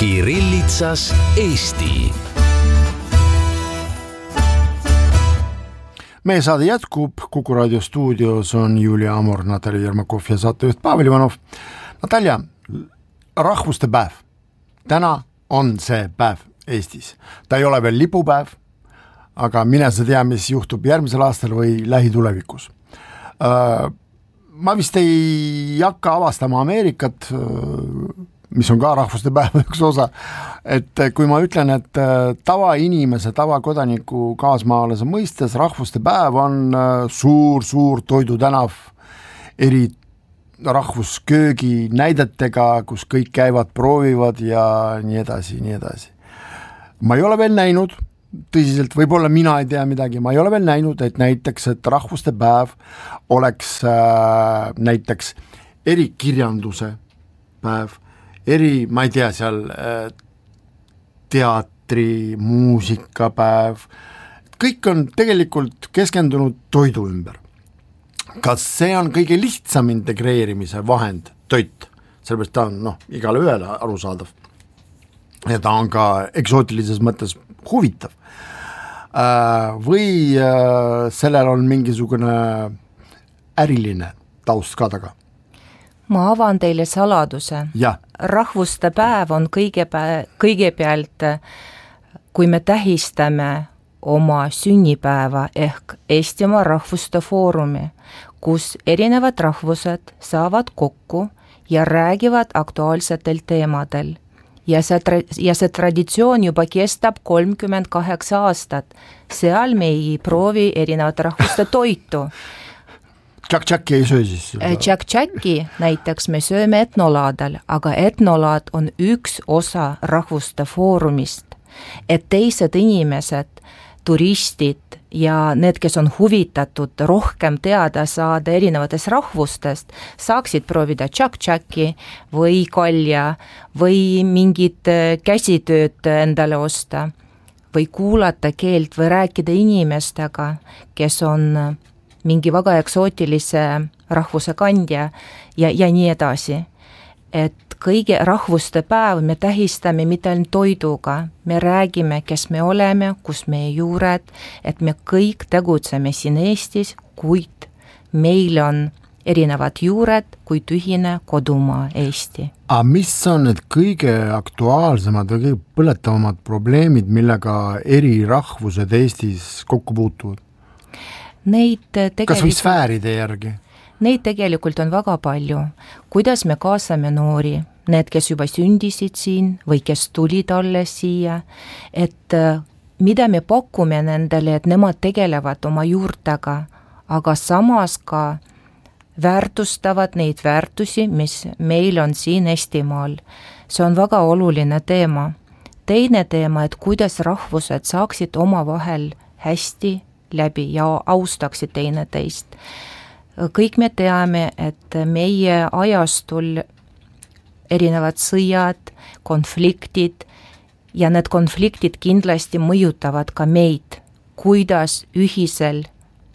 Kirillitsas Eesti. Meie saade jätkub, Kuku raadio stuudios on Julia Amor, Natalja Jermakov ja saatejuht Pavel Ivanov. Natalja, rahvuste päev. Täna on see päev Eestis. Ta ei ole veel lipupäev, aga mine sa tea, mis juhtub järgmisel aastal või lähitulevikus. Ma vist ei hakka avastama Ameerikat, mis on ka rahvuste päeva üks osa, et kui ma ütlen, et tavainimese, tavakodaniku kaasmaalase mõistes rahvuste päev on suur toidutänav eri rahvusköögi näidetega, kus kõik käivad, proovivad ja nii edasi. Ma ei ole veel näinud, tõsiselt, võib-olla mina ei tea midagi, ma ei ole veel näinud, et näiteks, et rahvuste päev oleks näiteks erikirjanduse päev, ma ei tea, seal teatri, muusikapäev, kõik on tegelikult keskendunud toidu ümber. Kas see on kõige lihtsam integreerimise vahend, toit, sellepärast ta on igale ühele arusaadav ja ta on ka eksootilises mõttes huvitav või sellel on mingisugune äriline taust ka taga? Ma avan teile saladuse. Ja. Rahvuste päev on kõigepealt, kui me tähistame oma sünnipäeva ehk Eestimaa Rahvuste Foorumi, kus erinevad rahvused saavad kokku ja räägivad aktuaalsetel teemadel. Ja see traditsioon juba kestab 38 aastat. Seal me ei proovi erinevate rahvuste toitu. Tšak-tšaki ei söö siis? Tšak-tšaki näiteks me sööme etnolaadal, aga etnolaad on üks osa Rahvuste Foorumist, et teised inimesed, turistid ja need, kes on huvitatud rohkem teada saada erinevatest rahvustest, saaksid proovida tšak-tšaki või kalja või mingit käsitööd endale osta või kuulata keelt või rääkida inimestega, kes on mingi väga eksootilise rahvuse kandja ja nii edasi. Et kõige rahvuste päev me tähistame mitte ainult toiduga, me räägime, kes me oleme, kus meie juured, et me kõik tegutseme siin Eestis, kuid meil on erinevad juured, kuid ühine kodumaa Eesti. Aga mis on need kõige aktuaalsemad või kõige põletavamad probleemid, millega eri rahvused Eestis kokku puutuvad? Kas või sfääride järgi? Neid tegelikult on väga palju. Kuidas me kaasame noori, need, kes juba sündisid siin või kes tulid alles siia, et mida me pakume nendele, et nemad tegelevad oma juurtega, aga samas ka väärtustavad neid väärtusi, mis meil on siin Eestimaal. See on väga oluline teema. Teine teema, et kuidas rahvused saaksid omavahel hästi läbi ja austaksid teineteist. Kõik me teame, et meie ajastul erinevad sõjad, konfliktid ja need konfliktid kindlasti mõjutavad ka meid, kuidas ühisel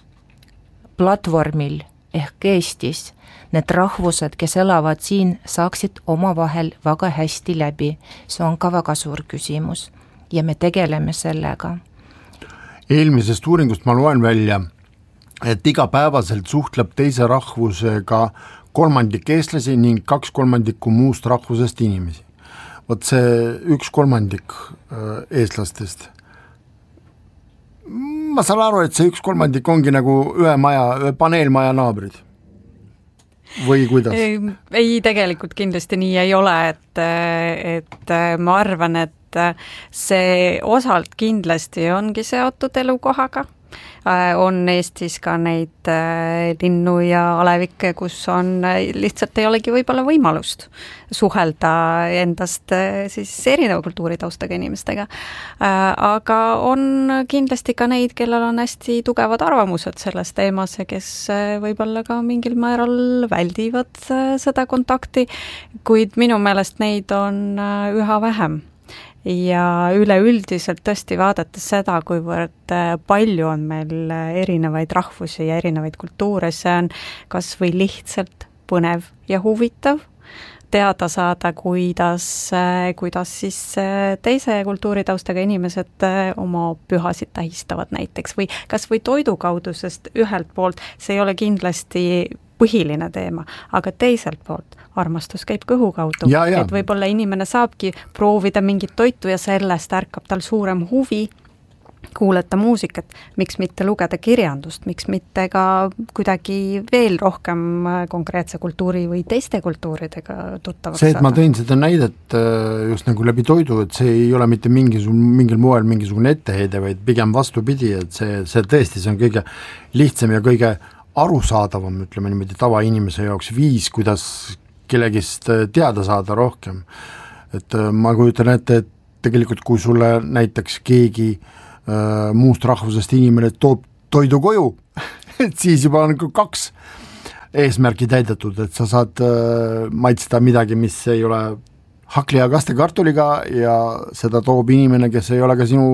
platvormil ehk Eestis need rahvused, kes elavad siin, saaksid omavahel väga hästi läbi. See on ka väga suur küsimus ja me tegeleme sellega. Eelmisest uuringust ma loen välja, et igapäevaselt suhtleb teise rahvusega 1/3 eestlasi ning 2/3 muust rahvusest inimesi. Vot see 1/3 eestlastest. Ma saan aru, et see 1/3 ongi nagu ühe paneelmaja naabrid. Või kuidas? Ei, tegelikult kindlasti nii ei ole, et ma arvan, et see osalt kindlasti ongi seotud elukohaga. On Eestis ka neid linnu ja alevikke, kus on lihtsalt ei olegi võib-olla võimalust suhelda endast siis erineva kultuuritaustaga inimestega. Aga on kindlasti ka neid, kellel on hästi tugevad arvamused selles teemas ja kes võib-olla ka mingil määral väldivad seda kontakti, kuid minu meelest neid on üha vähem. Ja üleüldiselt tõesti vaadates seda, kuivõrd palju on meil erinevaid rahvusi ja erinevaid kultuure, see on kas või lihtsalt põnev ja huvitav teada saada, kuidas siis teise kultuuritaustaga inimesed oma pühasid tähistavad näiteks või kas või toidu kaudu, sest ühelt poolt see ei ole kindlasti põhiline teema, aga teiselt poolt armastus käib kõhu kaudu, et võib-olla inimene saabki proovida mingit toitu ja sellest ärkab tal suurem huvi kuulata muusikat, miks mitte lugeda kirjandust, miks mitte ka kuidagi veel rohkem konkreetse kultuuri või teiste kultuuridega tuttavaks saada. See, et ma tõin seda näidet just nagu läbi toidu, et see ei ole mitte mingil moel mingisugune etteheide, vaid pigem vastupidi, et see tõesti, see on kõige lihtsam ja kõige arusaadavam, ütleme niimoodi tavainimese jaoks viis, kuidas kellegist teada saada rohkem. Et ma kujutan ette, et tegelikult kui sulle näiteks keegi muust rahvusest inimene toob toidu koju, et siis juba on 2 eesmärki täidetud, et sa saad maitsta midagi, mis ei ole hakli ja kastekartuliga ja seda toob inimene, kes ei ole ka sinu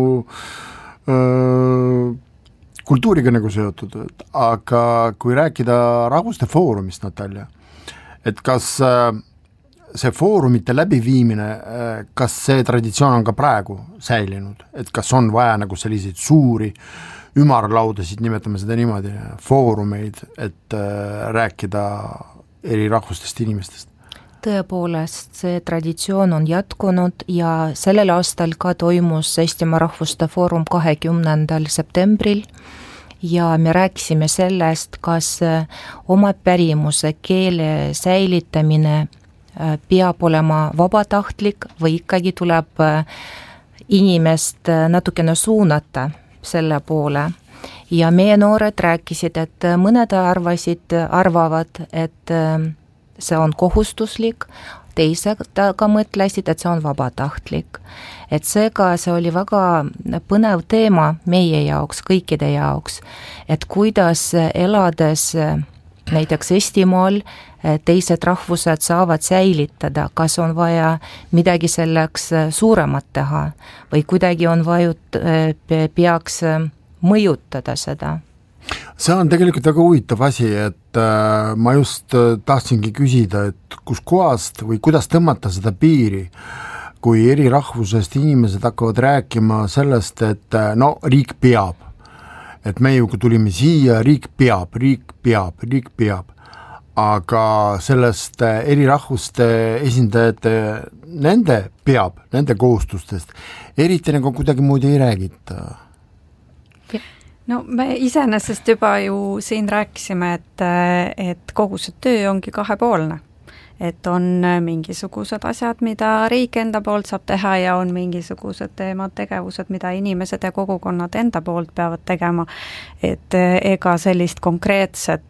kultuuriga nagu seotud. Aga kui rääkida Rahvuste Foorumist, Natalja, et kas see foorumite läbiviimine, kas see traditsioon on ka praegu säilinud, et kas on vaja nagu selliseid suuri ümarlaudasid, nimetame seda niimoodi, foorumeid, et rääkida eri rahvustest inimestest? Tõepoolest, see traditsioon on jätkunud ja sellel aastal ka toimus Eestimaa Rahvuste Foorum 20. septembril ja me rääkisime sellest, kas oma pärimuse keele säilitamine peab olema vabatahtlik või ikkagi tuleb inimest natukene suunata selle poole. Ja meie noored rääkisid, et mõned arvavad, et see on kohustuslik, teised ka mõtlesid, et see on vabatahtlik. Et seega see oli väga põnev teema meie jaoks, kõikide jaoks, et kuidas elades näiteks Eestimaal teised rahvused saavad säilitada, kas on vaja midagi selleks suuremat teha või kuidagi on peaks mõjutada seda. See on tegelikult väga huvitav asi, et ma just tahtsingi küsida, et kus kohast või kuidas tõmmata seda piiri, kui eri rahvusest inimesed hakkavad rääkima sellest, et no riik peab, et me ju tulime siia, riik peab, aga sellest eri rahvuste esindajate nende kohustustest eriti nagu kuidagi muud ei räägita. No me iseenesest juba ju siin rääkisime, et kogu see töö ongi kahepoolne. Et on mingisugused asjad, mida riik enda poolt saab teha ja on mingisugused teemad, tegevused, mida inimesed ja kogukonnad enda poolt peavad tegema. Et ega sellist konkreetset,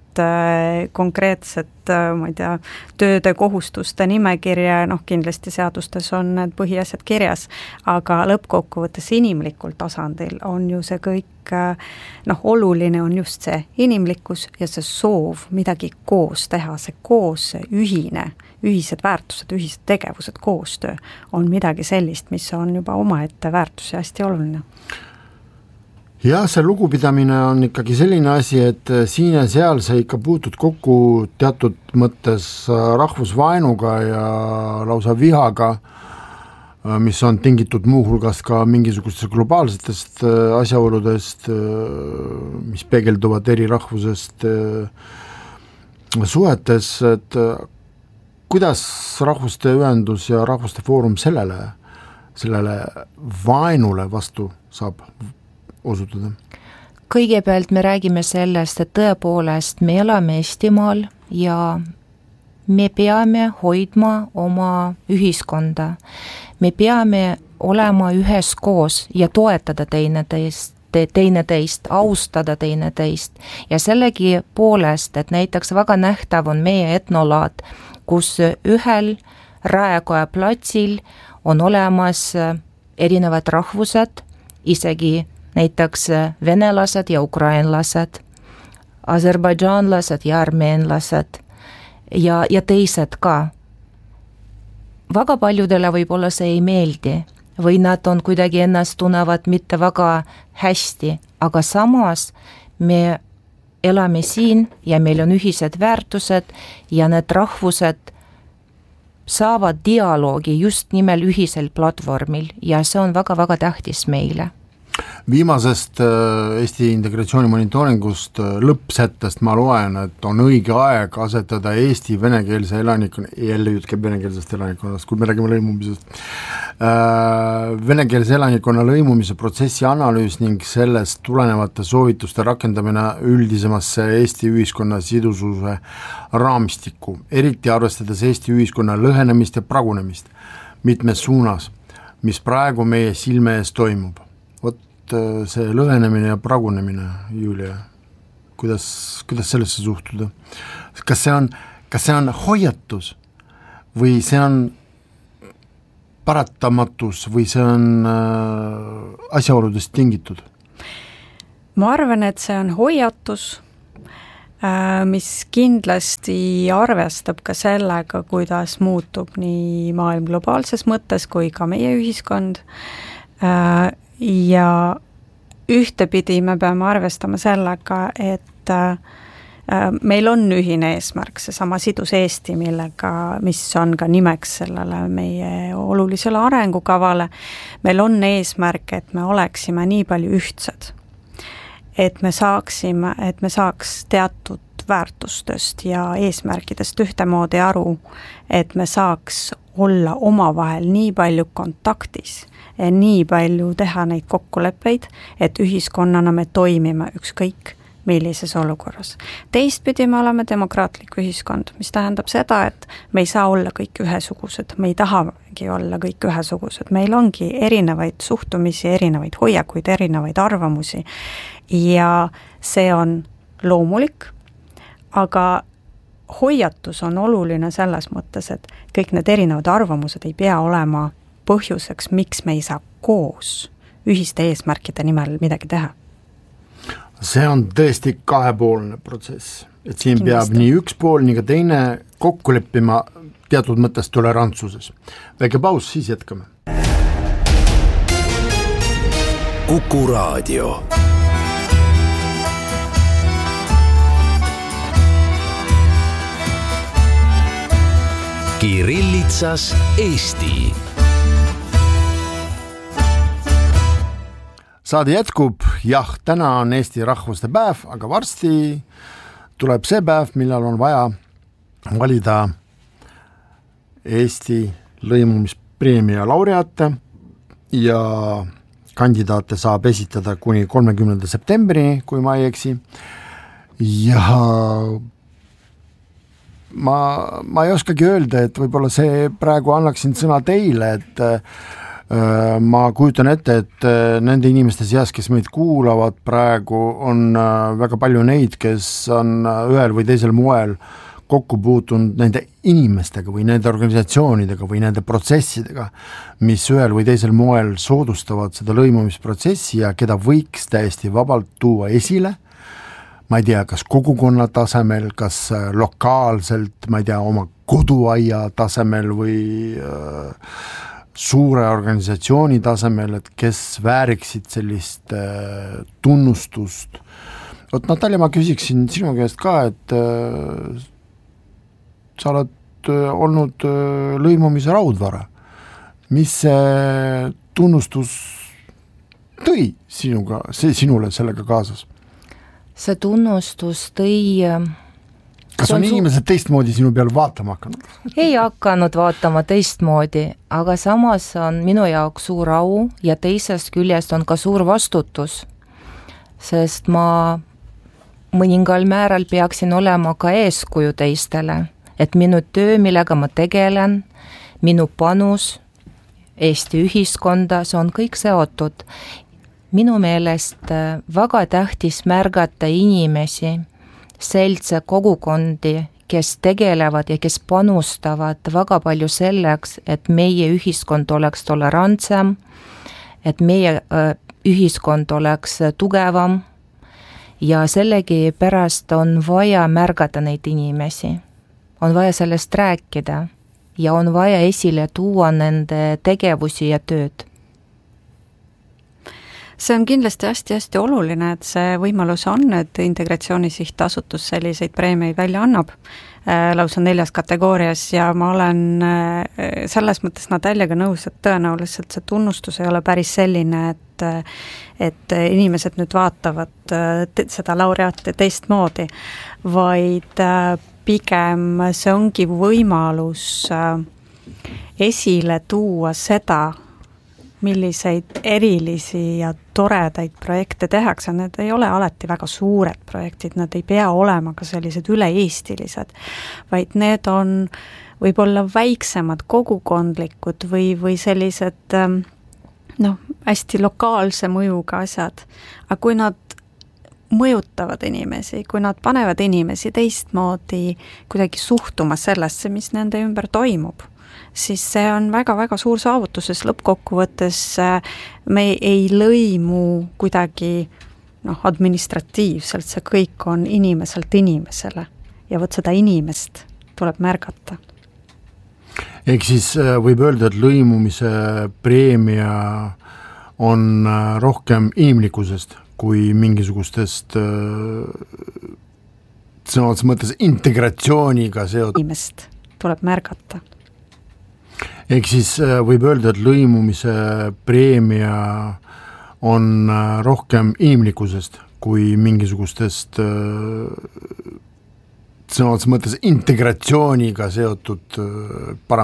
ma ei tea, tööde kohustuste nimekirja, kindlasti seadustes on need põhiasjad kirjas, aga lõppkokkuvõttes inimlikul tasandil on ju see kõik, oluline on just see inimlikkus ja see soov midagi koos teha, see koos, see ühised väärtused, ühised tegevused, koostöö on midagi sellist, mis on juba omaette väärtus ja hästi oluline. Jah, see lugupidamine on ikkagi selline asi, et siin ja seal sa ikka puutud kokku teatud mõttes rahvusvaenuga ja lausa vihaga, mis on tingitud muuhulgas ka mingisugustest globaalsetest asjaoludest, mis peegelduvad eri rahvusest suhetes, et kuidas Rahvuste Ühendus ja Rahvuste Foorum sellele vaenule vastu saab osutada? Kõigepealt me räägime sellest, et tõepoolest me elame Eestimaal ja me peame hoidma oma ühiskonda. Me peame olema üheskoos ja toetada teineteist, austada teineteist ja sellegi poolest, et näiteks väga nähtav on meie etnolaad, kus ühel Raekoja platsil on olemas erinevad rahvused, isegi näiteks venelased ja ukrainlased, aserbaidžaanlased ja armeenlased ja teised ka. Väga paljudele võib-olla see ei meeldi või nad on kuidagi ennast tunnevad mitte väga hästi, aga samas me elame siin ja meil on ühised väärtused ja need rahvused saavad dialoogi just nimel ühisel platvormil ja see on väga-väga tähtis meile. Viimasest Eesti integratsiooni monitooringust lõppsättest ma loen, et on õige aeg asetada Eesti venekeelse elanikkonna, jälle jutt käib venekeelsest elanikkonnast, kui me räägime lõimumisest, venekeelse elanikkonna lõimumise protsessi analüüs ning sellest tulenevate soovituste rakendamine üldisemasse Eesti ühiskonna sidususe raamistikku, eriti arvestades Eesti ühiskonna lõhenemist ja pragunemist mitmes suunas, mis praegu meie silme ees toimub. See lõhenemine ja pragunemine, Julia, kuidas sellesse suhtuda? Kas see on hoiatus või see on paratamatus või see on asjaoludest tingitud? Ma arvan, et see on hoiatus, mis kindlasti arvestab ka sellega, kuidas muutub nii maailm globaalses mõttes kui ka meie ühiskond. Ja ühtepidi me peame arvestama sellega, et meil on ühine eesmärk, seesama sidus Eesti, mis on ka nimeks sellele meie olulisele arengukavale. Meil on eesmärk, et me oleksime nii palju ühtsed, et me saaks teatud väärtustest ja eesmärkidest ühtemoodi aru, et me saaks olla omavahel nii palju kontaktis, nii palju teha neid kokkuleppeid, et ühiskonnana me toimime ükskõik millises olukorras. Teistpidi me oleme demokraatlik ühiskond, mis tähendab seda, et me ei saa olla kõik ühesugused, me ei tahagi olla kõik ühesugused, meil ongi erinevaid suhtumisi, erinevaid hoiakuid, erinevaid arvamusi ja see on loomulik, aga hoiatus on oluline selles mõttes, et kõik need erinevad arvamused ei pea olema põhjuseks, miks me ei saa koos ühiste eesmärkide nimel midagi teha. See on tõesti kahepoolne protsess, et siin kindlasti peab nii üks pool, nii ka teine kokku leppima teatud mõttes tolerantsuses. Väike paus, siis jätkame. Kuku Raadio. Kirillitsas Eesti. Saade jätkub, täna on Eesti rahvuste päev, aga varsti tuleb see päev, millal on vaja valida Eesti lõimumispreemia laureaate ja kandidaate saab esitada kuni 30. septembrini, kui ma ei eksi. Ja ma ei oskagi öelda, et võib-olla see praegu annaksin sõna teile, et ma kujutan ette, et nende inimeste seas, kes meid kuulavad praegu, on väga palju neid, kes on ühel või teisel moel kokku puutunud nende inimestega või nende organisatsioonidega või nende protsessidega, mis ühel või teisel moel soodustavad seda lõimumisprotsessi ja keda võiks täiesti vabalt tuua esile. Ma ei tea, kas kogukonna tasemel, kas lokaalselt, ma ei tea, oma koduaia tasemel või suure organisatsiooni tasemel, et kes vääriksid sellist tunnustust. Natalja, ma küsiksin sinu käest ka, et sa oled olnud lõimumise raudvara. Mis see tunnustus tõi sinule sellega kaasas? See tunnustus tõi... Kas on inimesed teistmoodi sinu peal vaatama hakanud? Ei hakanud vaatama teistmoodi, aga samas on minu jaoks suur au ja teisest küljest on ka suur vastutus, sest ma mõningal määral peaksin olema ka eeskuju teistele, et minu töö, millega ma tegelen, minu panus Eesti ühiskonda, see on kõik seotud. Minu meelest väga tähtis märgata inimesi, seltse kogukondi, kes tegelevad ja kes panustavad väga palju selleks, et meie ühiskond oleks tolerantsem, et meie ühiskond oleks tugevam ja sellegi pärast on vaja märgata neid inimesi. On vaja sellest rääkida ja on vaja esile tuua nende tegevusi ja tööd. See on kindlasti hästi-hästi oluline, et see võimalus on, et Integratsiooni Sihtasutus selliseid preemiaid välja annab. lausa 4 kategoorias ja ma olen selles mõttes Nataljaga nõus, et tõenäoliselt see tunnustus ei ole päris selline, et inimesed nüüd vaatavad seda laureaati teistmoodi, vaid pigem see ongi võimalus esile tuua seda, milliseid erilisi ja toredaid projekte tehakse, need ei ole alati väga suured projektid, nad ei pea olema ka sellised üle-eestilised, vaid need on võib-olla väiksemad, kogukondlikud või sellised hästi lokaalse mõjuga asjad, aga kui nad mõjutavad inimesi, kui nad panevad inimesi teistmoodi kuidagi suhtuma sellesse, mis nende ümber toimub, siis see on väga-väga suur saavutus, sest lõppkokkuvõttes me ei lõimu kuidagi administratiivselt, see kõik on inimeselt inimesele ja vot seda inimest tuleb märgata. Ehk siis võib öelda, et lõimumise preemia on rohkem inimlikkusest kui mingisugustest sõnades mõttes integratsiooniga seotud. Inimest tuleb märgata. Ehk siis võib öelda, et lõimumise preemia on rohkem inimlikkusest kui mingisugustest sõnades mõttes integratsiooniga seotud